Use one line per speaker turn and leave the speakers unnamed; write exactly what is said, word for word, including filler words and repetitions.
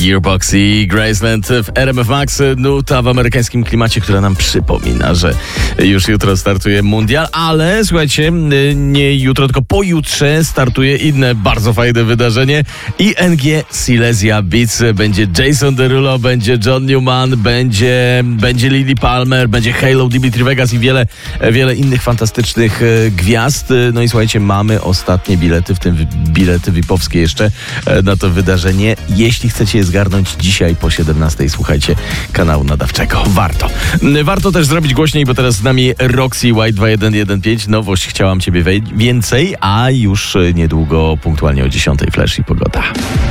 Gearbox i Graceland w R M F Max. Nuta w amerykańskim klimacie, która nam przypomina, że już jutro startuje mundial, ale słuchajcie, nie jutro, tylko pojutrze startuje inne bardzo fajne wydarzenie. I N G Silesia Beats. Będzie Jason Derulo, będzie John Newman, będzie, będzie Lily Palmer, będzie Halo, Dimitri Vegas i wiele, wiele innych fantastycznych gwiazd. No i słuchajcie, mamy ostatnie bilety, w tym bilety V I P-owskie jeszcze na to wydarzenie. Jeśli chcecie je zgarnąć dzisiaj po siedemnastej, słuchajcie kanału nadawczego. Warto. Warto też zrobić głośniej, bo teraz z nami Roxy Y dwa jeden jeden pięć. Nowość Chciałam Ciebie więcej, a już niedługo punktualnie o dziesiątej Flash i pogoda.